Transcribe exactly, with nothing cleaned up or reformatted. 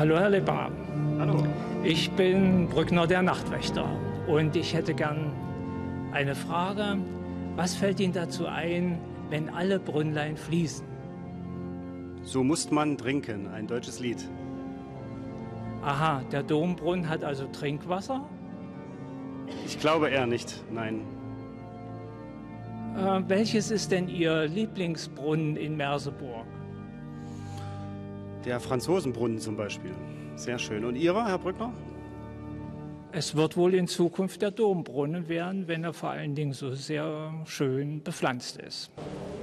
Hallo Herr Lebar. Hallo. Ich bin Brückner, der Nachtwächter, und ich hätte gern eine Frage. Was fällt Ihnen dazu ein, wenn alle Brünnlein fließen? So muss man trinken, ein deutsches Lied. Aha, der Dombrunnen hat also Trinkwasser? Ich glaube eher nicht, nein. Äh, welches ist denn Ihr Lieblingsbrunnen in Merseburg? Der Franzosenbrunnen zum Beispiel. Sehr schön. Und Ihrer, Herr Brückner? Es wird wohl in Zukunft der Dombrunnen werden, wenn er vor allen Dingen so sehr schön bepflanzt ist.